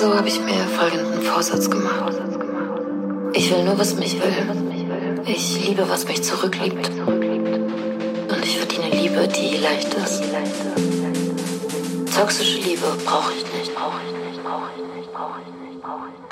So habe ich mir folgenden Vorsatz gemacht. Ich will nur, was mich will. Ich liebe, was mich zurückliebt. Und ich verdiene Liebe, die leicht ist. Toxische Liebe brauche ich nicht.